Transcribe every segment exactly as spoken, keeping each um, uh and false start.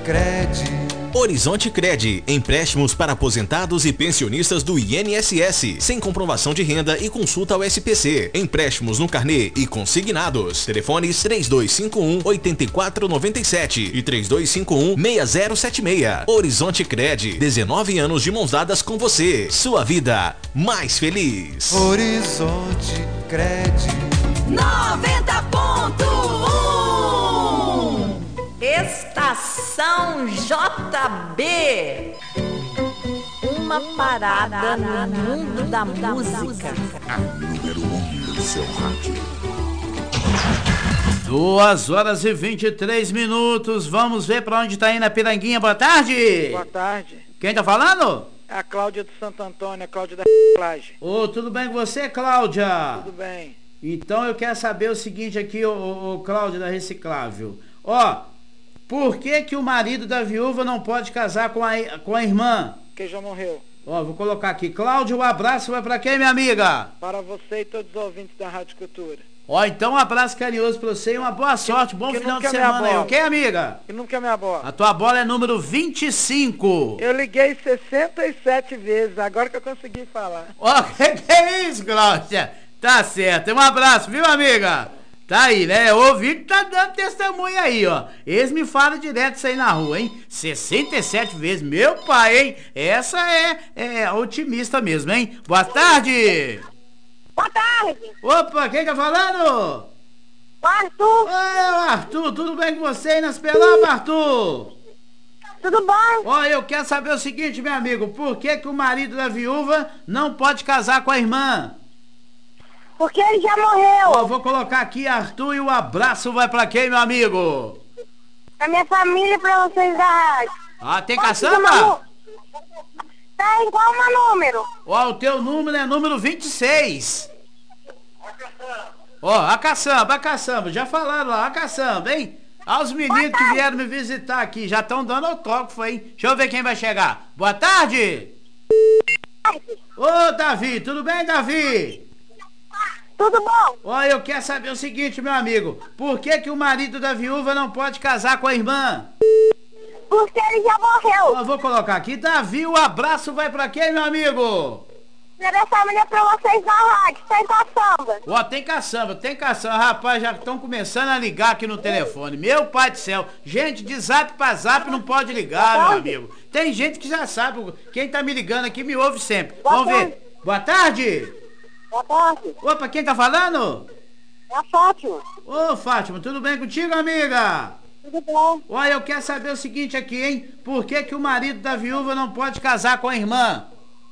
Cred. Horizonte Cred, empréstimos para aposentados e pensionistas do I N S S, sem comprovação de renda e consulta ao S P C. Empréstimos no carnê e consignados. Telefones três dois cinco um, oito quatro nove sete e três dois cinco um, seis zero sete seis. Horizonte Cred, dezenove anos de mãos dadas com você. Sua vida mais feliz. Horizonte Cred. noventa ponto um Estação J B. Uma parada no mundo da música. A número um do seu rádio. Duas horas e vinte e três minutos. Vamos ver pra onde tá indo a Piranguinha. Boa tarde. Boa tarde. Quem tá falando? É a Cláudia do Santo Antônio, a Cláudia da reciclagem. Ô, tudo bem com você, Cláudia? Tudo bem. Então eu quero saber o seguinte aqui, ô, ô, ô Cláudia da Reciclável. Ó, por que que o marido da viúva não pode casar com a, com a irmã? Que já morreu. Ó, vou colocar aqui. Cláudia, um abraço vai pra quem, minha amiga? Para você e todos os ouvintes da Rádio Cultura. Ó, então um abraço carinhoso pra você e uma boa sorte, bom que final de nunca é minha semana aí, bola. ok, amiga? E nunca me abola. A tua bola é número vinte e cinco. Eu liguei sessenta e sete vezes, agora que eu consegui falar. Ó, que que é isso, Cláudia? Tá certo, um abraço, viu, amiga? Tá aí, né? Eu ouvi que tá dando testemunho aí, ó. Eles me falam direto isso aí na rua, hein? sessenta e sete vezes, meu pai, hein? Essa é, é otimista mesmo, hein? Boa tarde! Boa tarde! Opa, quem tá falando? O Arthur! Oi, Arthur, tudo bem com você aí nas Pelambas, Arthur? Tudo bom? Ó, eu quero saber o seguinte, meu amigo, por que que o marido da viúva não pode casar com a irmã? Porque ele já morreu. Ó, vou colocar aqui, Arthur, e o abraço vai pra quem, meu amigo? Pra minha família e pra vocês da rádio. Ah, tem Posso caçamba? dar uma- Tem, qual o meu número? Ó, o teu número é número vinte e seis. Ó, a caçamba, a caçamba, já falaram lá, a caçamba, hein? Ó, os meninos que vieram me visitar aqui, já estão dando autógrafo, hein? Deixa eu ver quem vai chegar. Boa tarde! Ô, Davi, tudo bem, Davi? Tudo bom? Ó, eu quero saber o seguinte, meu amigo. Por que que o marido da viúva não pode casar com a irmã? Porque ele já morreu. Ó, vou colocar aqui. Davi, o abraço vai pra quem, meu amigo? Pra minha família e pra vocês da rádio. Sem caçamba. Ó, tem caçamba, tem caçamba. Rapaz, já estão começando a ligar aqui no telefone. Meu pai do céu. Gente, de zap pra zap não pode ligar, meu amigo. Tem gente que já sabe. Quem tá me ligando aqui me ouve sempre. Boa Vamos tarde. ver. Boa tarde. Boa tarde. Opa, quem tá falando? É a Fátima. Ô, Fátima, tudo bem contigo, amiga? Tudo bom? Olha, eu quero saber o seguinte aqui, hein? Por que que o marido da viúva não pode casar com a irmã?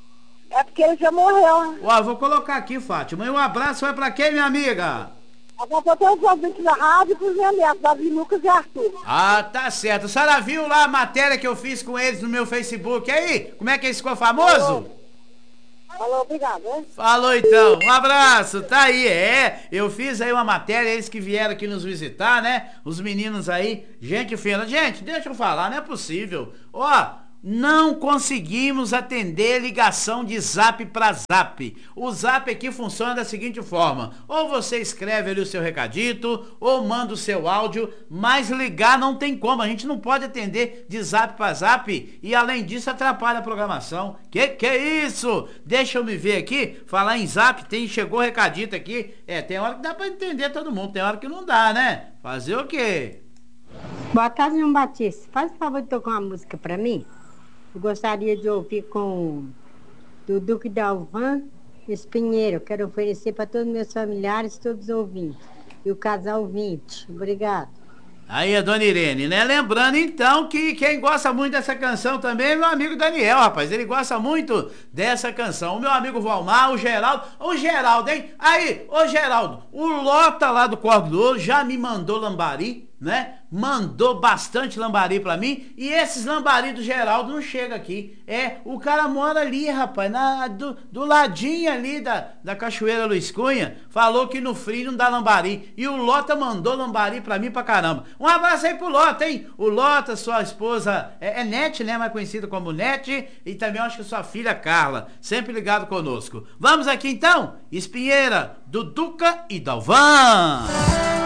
É porque ele já morreu. Ó, eu vou colocar aqui, Fátima. E um abraço vai pra quem, minha amiga? Agora pra todos os ouvintes da rádio e pros meus netos, Davi, Lucas e Arthur. Ah, tá certo. A senhora viu lá a matéria que eu fiz com eles no meu Facebook aí? Como é que eles ficou famoso? Falou, obrigado, hein? Falou então, um abraço, tá aí, é, eu fiz aí uma matéria, eles que vieram aqui nos visitar, né, os meninos aí, gente fina, gente, deixa eu falar, não é possível, ó, não conseguimos atender ligação de zap pra zap. O zap aqui funciona da seguinte forma: ou você escreve ali o seu recadito, ou manda o seu áudio, mas ligar não tem como, a gente não pode atender de zap pra zap, e além disso atrapalha a programação. Que que é isso? Deixa eu me ver aqui, falar em zap, tem, chegou recadito aqui, é, tem hora que dá pra entender todo mundo, tem hora que não dá, né? Fazer o quê? Boa tarde, João Batista. Faz o favor de tocar uma música pra mim. Eu gostaria de ouvir com do Duque Dalvan Espinheiro. Quero oferecer para todos os meus familiares, todos os ouvintes. E o casal vinte. Obrigado. Aí a dona Irene, né? Lembrando então que quem gosta muito dessa canção também é meu amigo Daniel, rapaz. Ele gosta muito dessa canção. O meu amigo Valmar, o Geraldo. O Geraldo, hein? Aí, ô Geraldo, o Lota lá do Corvo do Ouro já me mandou lambari, né? Mandou bastante lambari pra mim. E esses lambari do Geraldo não chegam aqui. É, o cara mora ali, rapaz, na, do, do ladinho ali da, da Cachoeira Luiz Cunha. Falou que no frio não dá lambari. E o Lota mandou lambari pra mim pra caramba. Um abraço aí pro Lota, hein? O Lota, sua esposa é, é Nete, né? Mais conhecida como Nete. E também acho que sua filha Carla. Sempre ligado conosco. Vamos aqui então? Espinheira, do Duca e Dalvan.